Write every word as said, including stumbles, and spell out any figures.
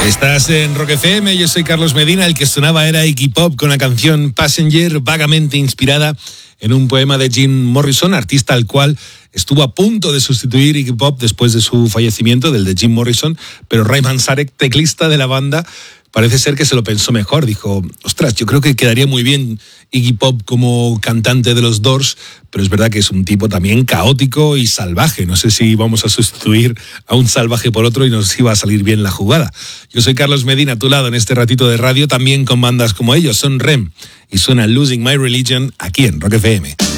Estás en Rock F M, yo soy Carlos Medina, el que sonaba era Iggy Pop con la canción Passenger, vagamente inspirada en un poema de Jim Morrison, artista al cual estuvo a punto de sustituir Iggy Pop después de su fallecimiento, del de Jim Morrison, pero Ray Manzarek, teclista de la banda, parece ser que se lo pensó mejor. Dijo, ostras, yo creo que quedaría muy bien Iggy Pop como cantante de los Doors, pero es verdad que es un tipo también caótico y salvaje. No sé si vamos a sustituir a un salvaje por otro y nos iba a salir bien la jugada. Yo soy Carlos Medina, a tu lado en este ratito de radio, también con bandas como ellos. Son R E M y suena Losing My Religion aquí en Rock F M.